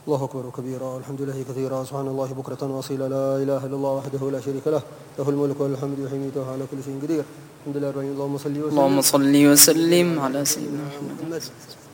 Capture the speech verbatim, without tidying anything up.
الله أكبر كبيرا والحمد لله كثيرا سبحان الله بكرة وأصيلا لا إله إلا الله وحده لا شريك له له الملك والحمد يحيي ويميت وهو على كل شيء قدير الحمد لله. اللهم صل وسلم اللهم صل وسلم على سيدنا محمد.